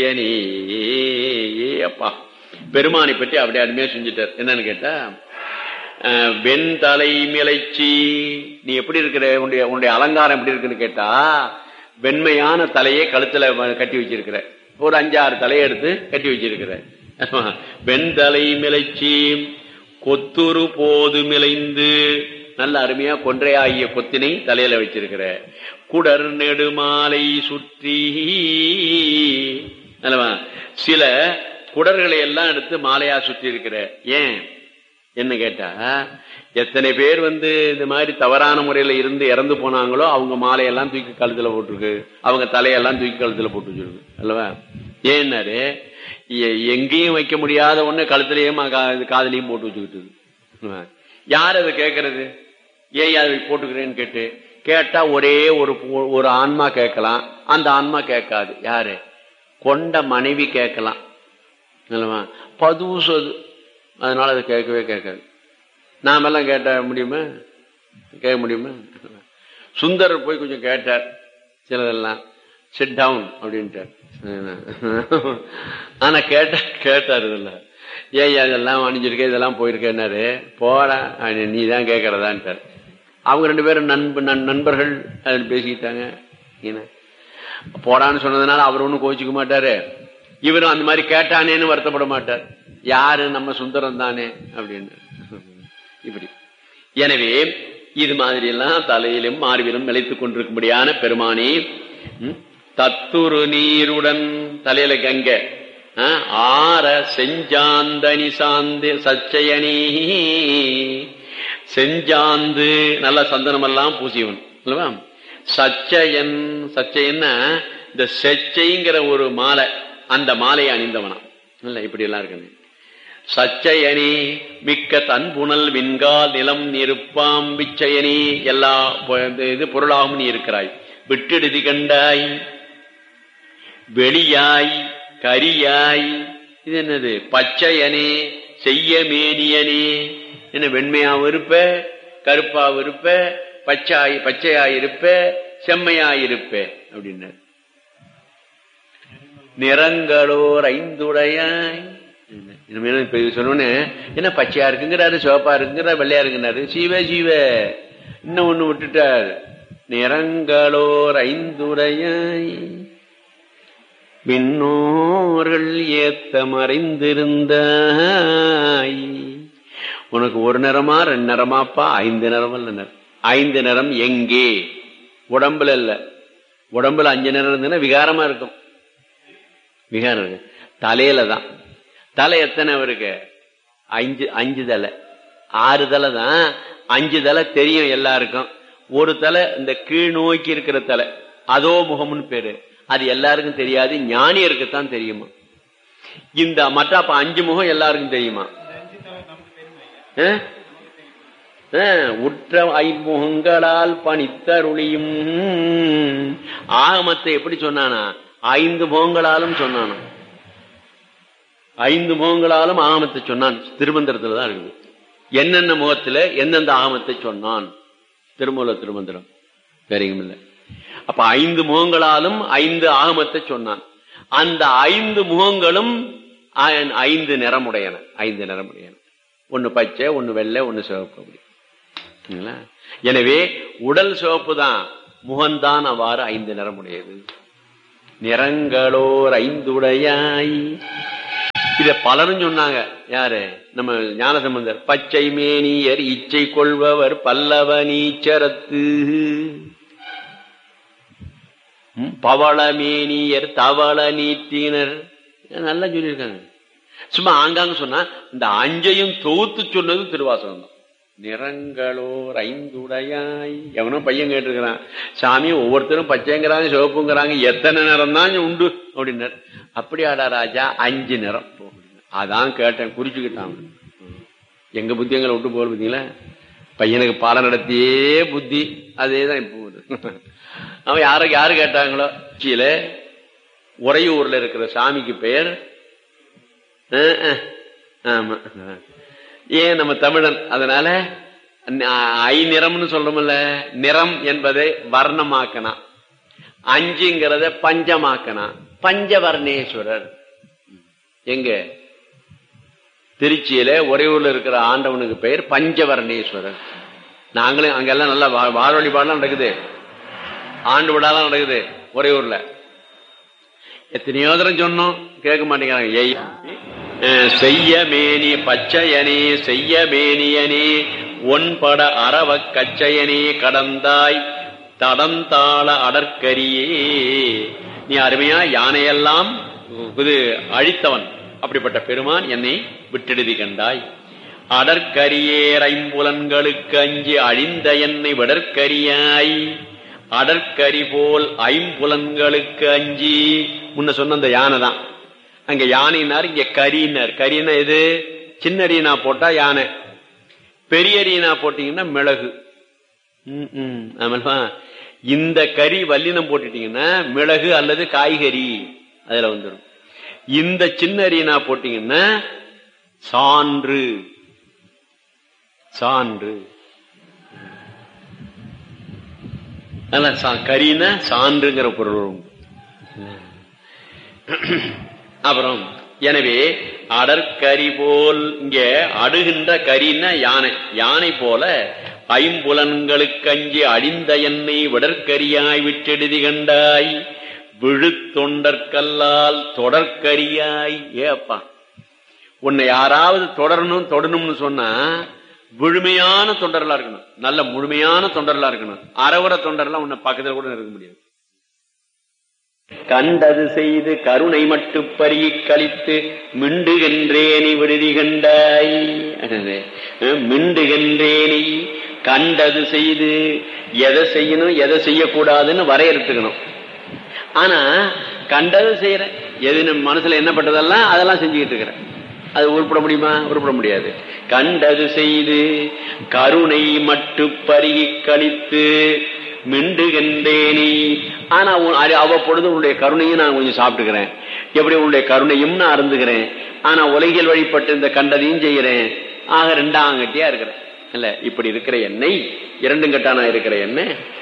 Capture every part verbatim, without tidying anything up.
அப்பா பெருமானை பற்றி அப்படியே அருமையா செஞ்சுட்டார். என்னன்னு கேட்டா, வெண் தலை மிளைச்சி, நீ எப்படி இருக்கிற, உன்னுடைய உன்னுடைய அலங்காரம் எப்படி இருக்குன்னு கேட்டா, வெண்மையான தலையை கழுத்துல கட்டி வச்சிருக்கிற, ஒரு அஞ்சாறு தலையை எடுத்து கட்டி வச்சிருக்கிற. வெண்தலை மிளைச்சி கொத்துரு போது மிளைந்து, நல்ல அருமையா கொன்றையாகிய கொத்தினை தலையில வச்சிருக்கிற. குடர் நெடுமாலை சுற்றி, சில குடர்களை எல்லாம் எடுத்து மாலையா சுற்றி இருக்கிற. ஏன் என்ன கேட்டா, எத்தனை பேர் வந்து இந்த மாதிரி தவறான முறையில இருந்து இறந்து போனாங்களோ அவங்க மாலையெல்லாம் தூக்கி கழுத்துல போட்டுருக்கு, அவங்க தலையெல்லாம் தூக்கி கழுத்துல போட்டு வச்சிருக்கு அல்லவா. ஏன்னாரு, எங்கேயும் வைக்க முடியாத ஒண்ணு கழுத்துலயும் காதலையும் போட்டு வச்சுக்கிட்டு. யார் அதை கேட்கறது? ஏன் அதை போட்டுக்கிறேன்னு கேட்டு கேட்டா ஒரே ஒரு ஒரு ஆன்மா கேட்கலாம், அந்த ஆன்மா கேட்காது. யாரு? கொண்ட மனைவி கேட்கலாம் அல்லவா, பதுசது, அதனால அதை கேட்கவே கேட்காது. நாமெல்லாம் கேட்ட முடியுமா? கேட்க முடியுமா? சுந்தரர் போய் கொஞ்சம் கேட்டார் சிலதெல்லாம், சிட் டவுன் அப்படின்ட்டார். ஆனா கேட்ட கேட்டார் இதெல்லாம், ஏன் இதெல்லாம் அணிஞ்சிருக்க, இதெல்லாம் போயிருக்கேன்னாரு. போடா நீ தான் கேட்கறதான்ட்டார். அவங்க ரெண்டு பேரும் நண்ப நண்பர்கள் அதில் பேசிக்கிட்டாங்க. போடான்னு சொன்னதுனால அவர் ஒன்னும் கோச்சிக்க மாட்டாரு, இவரும் அந்த மாதிரி கேட்டானேன்னு வருத்தப்பட மாட்டார். யாரு? நம்ம சுந்தரம் தானே அப்படின்னு. இப்படி எனவே இது மாதிரி எல்லாம் தலையிலும் மார்பிலும் நிலைத்துக் கொண்டிருக்கும்படியான பெருமானே, தத்துரு நீருடன் தலையில கங்க, ஆர செஞ்சாந்தனி சாந்து சச்சயனி, செஞ்சாந்து நல்ல சந்தனம் எல்லாம் பூசியவன் அல்லவா. சச்சயன், சச்சயன்னா இந்த செச்சைங்கிற ஒரு மாலை, அந்த மாலையை அணிந்தவனா இல்ல. இப்படி எல்லாம் இருக்கு. சச்சயனி மிக்க தன்புணல் விண்கால் நிலம் நிருப்பாம் விச்சயனி, எல்லா இது பொருளாகவும் நீ இருக்கிறாய். விட்டெடுதி கண்டாய், வெளியாய், கரியாய், இது என்னது? பச்சையனே செய்ய மேனியனே, என்ன வெண்மையாவும் இருப்ப, கருப்பாவும் இருப்ப, பச்சாய் பச்சையாயிருப்ப, செம்மையாயிருப்ப அப்படின்னாரு. நிறங்களோர் ஐந்துடையாய், இப்ப சொன்னோன்னு என்ன பச்சையா இருக்குங்கிறாரு, சிவப்பா இருக்குங்கிறாரு, வெள்ளையா இருக்குங்கிறாரு. சீவ சீவ இன்னும் ஒண்ணு விட்டுட்டார். நிறங்களோர் ஐந்துடையாய் விண்ணோர்கள் ஏத்த மறைந்திருந்தாய். உனக்கு ஒரு நிறமா ரெண்டு நிறமாப்பா? ஐந்து நிறம் இல்ல. ஐந்து நிறம் எங்கே? உடம்புல இல்ல. உடம்புல அஞ்சு நிறம் இருந்ததுன்னா விகாரமா இருக்கும். விகாரம் இருக்கு தலையில தான். தலை எத்தனை அவருக்கு? அஞ்சு அஞ்சு தலை, ஆறு தலை தான். அஞ்சு தலை தெரியும் எல்லாருக்கும். ஒரு தலை இந்த கீழ் நோக்கி இருக்கிற தலை, அதோ முகம்னு பேரு, அது எல்லாருக்கும் தெரியாது, ஞானியருக்குத்தான் தெரியுமா. இந்த மற்ற அப்ப அஞ்சு முகம் எல்லாருக்கும் தெரியுமா? உற்ற ஐமுகங்களால் பணித்தருளியும். ஆகமத்தை எப்படி சொன்னானா? ஐந்து முகங்களாலும் சொன்னானா. ஐந்து முகங்களாலும் ஆகமத்தை சொன்னான். திருமந்திரத்துல தான் இருக்குது. என்னென்ன முகத்துல எந்தெந்த ஆகமத்தை சொன்னான்? திருமூல திருமந்திரம் சரிங்கள. அப்ப ஐந்து முகங்களாலும் ஐந்து ஆகமத்தை சொன்னான். அந்த ஐந்து முகங்களும் ஐந்து நிறமுடையன. ஐந்து நிறமுடையன. ஒன்னு பச்சை, ஒன்னு வெள்ளை, ஒன்னு சிவப்பு. அப்படி. எனவே உடல் சிவப்பு தான், முகம்தான் அவ்வாறு ஐந்து நிறமுடையது. நிறங்களோர் ஐந்துடையாய். இத பலரும் சொன்னாங்க. யாரு? நம்ம ஞானசம்பந்தர். பச்சை மேனியர் இச்சை கொள்பவர் பல்லவ நீச்சரத்து, பவள மேனியர் தவள நீட்டினர். நல்லா சொல்லியிருக்காங்க. சும்மா ஆங்காங்க சொன்னா இந்த அஞ்சையும் தொகுத்து சொன்னது திருவாசகம் தான். நிறங்களோர் ஐந்துடையாய். எவனோ பையன் கேட்டிருக்கிறான், சாமி ஒவ்வொருத்தரும் பச்சைங்கிறாங்க, சிவப்புங்கிறாங்க, எத்தனை நிறம் தான் உண்டு அப்படின்னாரு. அப்படியாடா ராஜா, அஞ்சு நிறம். அதான் கேட்டேன், குறிச்சுக்கிட்டான். எங்க புத்தி எங்களை விட்டு போல பார்த்தீங்களா? பையனுக்கு பாடம் நடத்தியே புத்தி அதேதான் இப்போ. அவன் யார யாரு கேட்டாங்களோ, கீழ உறையூர்ல இருக்கிற சாமிக்கு பெயர் ஆமா, ஏன் நம்ம தமிழன், அதனால ஐ நிறம்னு சொல்றோம்ல. நிறம் என்பதை வர்ணமாக்கனா, அஞ்சுங்கிறத பஞ்சமாக்கனா. பஞ்சவர்ணேஸ்வரர். எங்க திருச்சியில ஒரே ஊர்ல இருக்கிற ஆண்டவனுக்கு பெயர் பஞ்சவர்ணேஸ்வரர். நாங்களும் அங்கெல்லாம் நல்லா வார வழிபாடுலாம் நடக்குது, ஆண்டு விழாலாம் நடக்குது ஒரே ஊர்ல. எத்தனையோ தரம் சொன்னோம், கேட்க மாட்டேங்கிறாங்க. செய்ய மேனி பச்சையனே செய்ய மேனியனே ஒன்பட அரவ கச்சையனே கடந்தாய் தடந்தாள அடற்கரியே. நீ அருமையா யானையெல்லாம் இது அழித்தவன், அப்படிப்பட்ட பெருமான் என்னை விட்டெடுதி கண்டாய். அடற்கரியேர் ஐம்புலன்களுக்கு அஞ்சி அழிந்த என்னை விடற்கரியாய். அடற்கரி போல் ஐம்புலன்களுக்கு அஞ்சி, முன்ன சொன்ன அந்த யானை தான். அங்க யானைனார், இங்க கரினார். கரினா எது? சின்ன அரியனா போட்டா யானை, பெரிய அரியனா போட்டீங்கன்னா மிளகு. ஆமா, இந்த கறி வல்லினம் போட்டுட்டீங்கன்னா மிளகு அல்லது காய்கறி அதுல வந்துடும். இந்த சின்ன அரியனா போட்டீங்கன்னா சான்று சான்று. கரினா சான்றுங்கிற பொருள். அப்புறம் எனவே அடற்கரி போல், இங்க அடுகின்ற கரின்னா யானை. யானை போல ஐம்புலன்களுக்கு அஞ்சி அழிந்த என்னை விடற்கரியாய் விட்டெடுதி கண்டாய். விழுத்தொண்டற்கல்லால் தொடர்கரியாய். ஏப்பா, உன்னை யாராவது தொடரணும் தொடரணும்னு சொன்னா விழுமையான தொண்டர்களா இருக்கணும், நல்ல முழுமையான தொண்டர்களா இருக்கணும். அறவர தொண்டர்லாம் உன்னை பக்கத்துல கூட இருக்க முடியாது. கண்டது செய்து கருணை மட்டு பருகி கழித்து மிண்டுகின்றேனி விடுதி கண்டாய். மிண்டுகின்றேனி கண்டது செய்து, எதை செய்யணும் எதை செய்யக்கூடாதுன்னு வரையறுத்துக்கணும். ஆனா கண்டது செய்யற, எது மனசுல என்ன பட்டதெல்லாம் அதெல்லாம் செஞ்சுக்கிட்டு இருக்கிறேன், அது உருப்பட முடியுமா? உருப்பட முடியாது. கண்டது செய்து கருணை மட்டு பருகி கழித்து மிண்டுகின்றேனி. ஆனா அவ்வப்பொழுது உன்னுடைய கருணையும் நான் கொஞ்சம் சாப்பிட்டுக்கிறேன், எப்படி உன்னுடைய கருணையும் நான் அருந்துகிறேன். ஆனா உலகில் வழிபட்டு இந்த கண்டதையும் செய்கிறேன். ஆக ரெண்டாம் கட்டியா இருக்கிறேன் இல்ல. இப்படி இருக்கிற என்னை, இரண்டும் கட்டானா இருக்கிற என்ன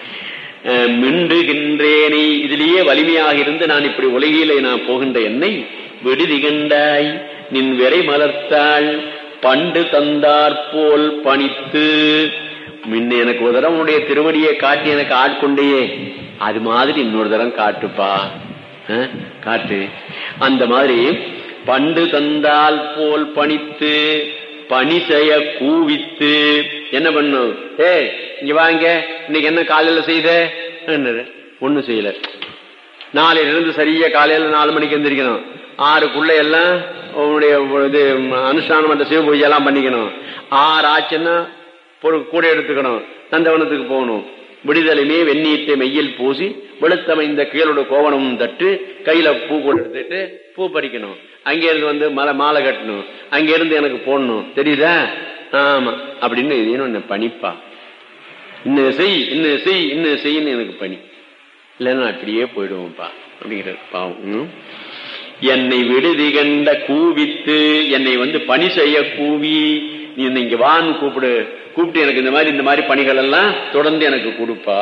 மிண்டுகின்றேனே, இதிலேயே வலிமையாக இருந்து நான் இப்படி உலகிலே நான் போகின்ற என்னை விடுதி கண்டாய். நின் விரை மலர்த்தாள் பண்டு தந்தாற்போல் பணித்து. முன்ன எனக்கு ஒரு தரம் உன்னுடைய திருவடியை காட்டி எனக்கு ஆட்கொண்டையே, அது மாதிரி இன்னொரு தரம் காட்டுப்பா, காட்டு. அந்த மாதிரி பண்டு தந்தால் போல் பணித்து பணி செய்ய கூவித்து என்ன பண்ணும்? ஏ இங்க வாங்க, இன்னைக்கு என்ன காலையில செய்த? ஒண்ணும் செய்யல. நாளையில இருந்து சரியா காலையில நாலு மணிக்கு எந்திரிக்கணும், ஆறுக்குள்ள எல்லாம் உன்னுடைய இது அனுஷ்டானம் அந்த சிவ பூஜை எல்லாம் பண்ணிக்கணும். ஆறு ஆச்சுன்னா கூட எடுத்துக்கணும், நந்தவனத்துக்கு போகணும். விடுதலைமே வெந்நீட்டை மெய்யில் பூசி வெளுத்தமைந்த கீழோட கோவணமும் தட்டு கையில பூ கொண்டு எடுத்துட்டு பூ பறிக்கணும். அங்க இருந்து வந்து மலை மாலை கட்டணும், அங்க இருந்து எனக்கு போடணும், தெரியுதா? ஆமா அப்படின்னு இது பணிப்பா. இன்னும் செய் இன்னும் செய் இன்னும் செய்யன்னு எனக்கு பணி இல்லைன்னா அப்படியே போயிடுவோம்ப்பா அப்படிங்கிற பாவம். என்னை விடுதி கண்ட கூவித்து, என்னை வந்து பணி செய்ய கூவி, நீ இங்க வான்னு கூப்பிடு, கூப்பிட்டு எனக்கு இந்த மாதிரி இந்த மாதிரி பணிகள் எல்லாம் தொடர்ந்து எனக்கு கொடுப்பா.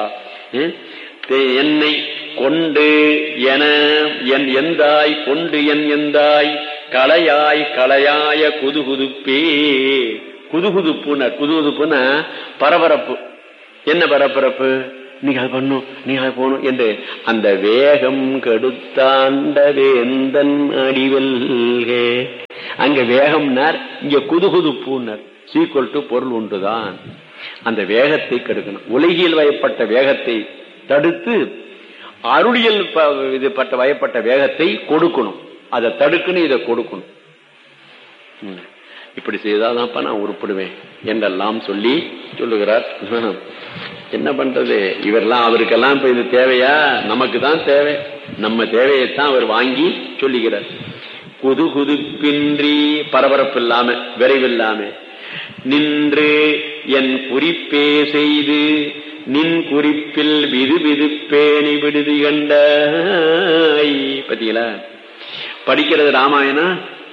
என்னை கொண்டு என என் எந்தாய் கொண்டு என் எந்தாய் கலையாய் கலையாய குதுகுதுப்பே. குதுகுதுப்புனர், குதுகுதுப்புன்னா பரபரப்பு. என்ன பரபரப்பு? நீங்க அது பண்ணும், நீங்க அது போகணும் என்று அந்த வேகம் கெடுத்தாண்ட வேந்தன் அடிவல்கே. அங்க வேகம்னார், இங்க குதுகுதுப்புனர். சீக்குவல் டு பொருள் ஒன்றுதான். அந்த வேகத்தை கெடுக்கணும். உலகில் வயப்பட்ட வேகத்தை தடுத்து அருளியல் இது பட்ட வயப்பட்ட வேகத்தை கொடுக்கணும். அதை தடுக்கணும், இதை கொடுக்கணும். இப்படி செய்தாதான்ப்பா நான் உருப்படுவேன் என்றெல்லாம் சொல்லி சொல்லுகிறார். என்ன பண்றது, இவரெல்லாம் அவருக்கெல்லாம் இப்ப இது தேவையா? நமக்கு தான் தேவை. நம்ம தேவையைத்தான் அவர் வாங்கி சொல்லுகிறார். குது குதுப்பின்றி, பரபரப்பு இல்லாம விரைவில்லாம நின்று என் குறிப்பே செய்து நின் குறிப்பில் விது விதுப்பேணி விடுதி கண்டாய். பத்தீங்களா? படிக்கிறது ராமாயணம்,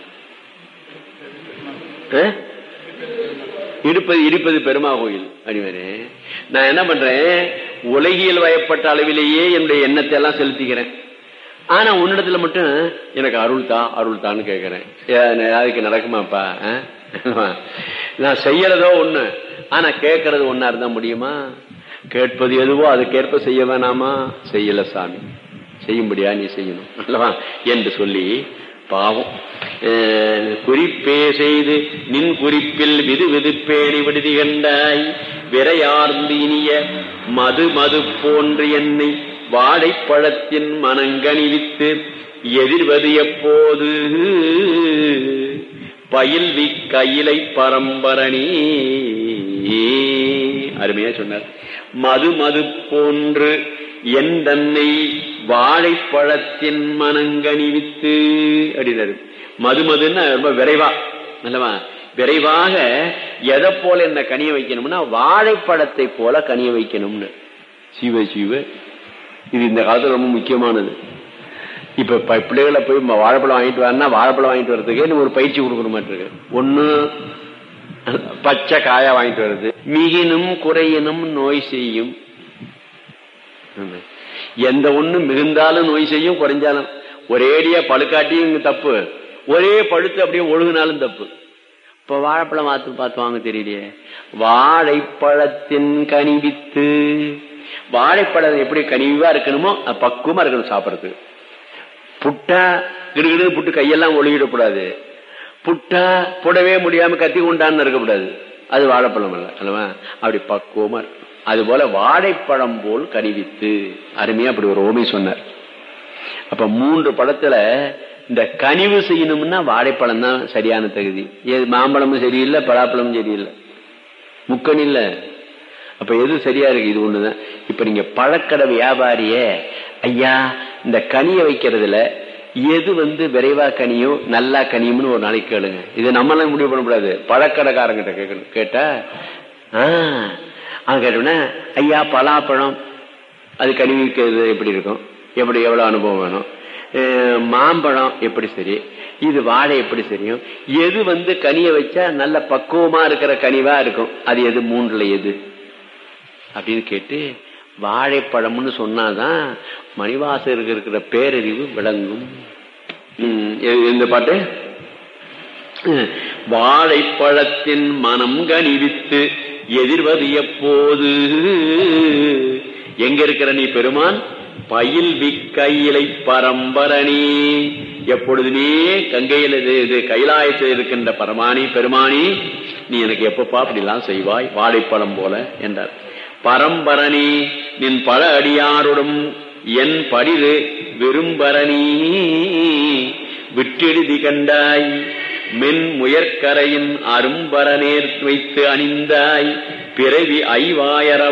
இருப்பது இருப்பது பெருமா கோயில். அடிவரே நான் என்ன பண்றேன், உலகியல் வயப்பட்ட அளவிலேயே என்னுடைய எண்ணத்தை எல்லாம் செலுத்திக்கிறேன். ஆனா உன்னிடத்துல மட்டும் எனக்கு அருள் தா அருள் தான்னு கேட்கிறேன். அதுக்கு நடக்குமாப்பா? நான் செய்யறதோ ஒண்ணு, ஆனா கேட்கறது ஒன்னா இருந்தா முடியுமா? கேட்பது எதுவோ அதுக்கேற்ப செய்ய வேணாமா? செய்யல சாமி, செய்யும்படியா நீ செய்யணும் அல்லவா என்று சொல்லி பாவம் குறிப்பே செய்து நின் குறிப்பில் விது விதுப்பேணி விடுதி கண்டாய் விரையார்ந்து இனிய மது மது போன்று என்னை வாழைப்பழத்தின் மனங்கணிவித்து எதிர்வது எப்போது பயில்வி கையிலை பரம்பரணி. அருமையா சொன்னார். மது மது போன்று என் தன்னை வாழைப்பழத்தின் மனங்கணிவித்து அப்படின்னாரு. மது மதுன்னா ரொம்ப விரைவா அல்லவா, விரைவாக எதை போல என்ன கனிய வைக்கணும்னா வாழைப்பழத்தை போல கனிய வைக்கணும்னு. சிவ சிவ, இது இந்த காலத்துல ரொம்ப முக்கியமானது. இப்ப பிள்ளைகளை போய் வாழைப்பழம் வாங்கிட்டு வரனா வாழைப்பழம் வாங்கிட்டு வர்றதுக்கு ஒரு பயிற்சி கொடுக்கற மாதிரி இருக்கு. ஒண்ணு பச்சை காயா வாங்கிட்டு வர்றது, மிகினும் குறையினும் நோய் செய்யும். எந்த ஒண்ணு மிகுந்தாலும் நோய் செய்யும், குறைஞ்சாலும். ஒரேடியா பழுக்காட்டியும் தப்பு, ஒரே பழுத்து அப்படியே ஒழுகுனாலும் தப்பு. இப்ப வாழைப்பழம் பார்த்து பார்த்து வாங்க தெரியலையே. வாழைப்பழத்தின் கனிவித்து, வாழைப்பழம் எப்படி கனிவா இருக்கணுமோ பக்குவமா இருக்கணும் சாப்பிடறதுக்கு. புட்டா கிடுகிடு புட்டு கையெல்லாம் ஒழுகிடக்கூடாது, புட்டா புடவே முடியாம கத்தி கொண்டான்னு இருக்கக்கூடாது, அது வாழைப்பழம் அல்ல அல்லவா. அப்படி பக்குவமா இருக்கு. அது போல வாழைப்பழம் போல் கனிவித்து, அருமையா அப்படி ஒரு ஓமை சொன்னார். அப்ப மூன்று பழத்துல இந்த கனிவு செய்யணும்னா வாழைப்பழம் தான் சரியான தகுதி. மாம்பழமும் சரியில்லை, பலாப்பழமும் சரியில்லை, முக்கன் இல்ல. அப்ப எது சரியா இருக்கு? இது ஒண்ணுதான். இப்ப நீங்க பழக்கடை வியாபாரிய ஐயா இந்த கனிய வைக்கிறதுல எது வந்து விரைவா கனியும் நல்லா கனியும்னு ஒரு நாளைக்கு கேளுங்க. இது நம்மளாம் முடிவு பண்ணக்கூடாது, பழக்கடைக்காரங்கிட்ட கேட்கணும். கேட்டா ஆஹ் அவன் கேட்டோம்னா ஐயா பலாப்பழம் அது கனிவிக்கிறது எப்படி இருக்கும், எப்படி எவ்வளவு அனுபவம் வேணும், மாம்பழம் எப்படி சரி, இது வாழை எப்படி சரியும், எது வந்து கனிய வச்சா நல்ல பக்குவமா இருக்கிற கனிவா இருக்கும், அது எது மூன்றுல எது அப்படின்னு கேட்டு வாழைப்பழம்னு சொன்னாதான் மணிவாசகருக்கு இருக்கிற பேரறிவு விளங்கும். இந்த பாட்டு வாழைப்பழத்தின் மனம் கனிவித்து எதிர்வது எப்போது, எங்க இருக்கிற நீ பெருமான்? பயில்வி கையிலை பரம்பரணி, எப்பொழுதுமே கங்கையில இது கைலாயத்தில் இருக்கின்ற பரமானி பெருமானி, நீ எனக்கு எப்பப்பா அப்படிலாம் செய்வாய் வாழைப்பழம் போல என்றார். பரம்பரணி நின் பல அடியாருடன் என் படிது விரும்பரணி விட்டெழுதி கண்டாய் மென் முயற்கரையின் அரும்பரநேர் வைத்து அணிந்தாய் பிறவி ஐவாயர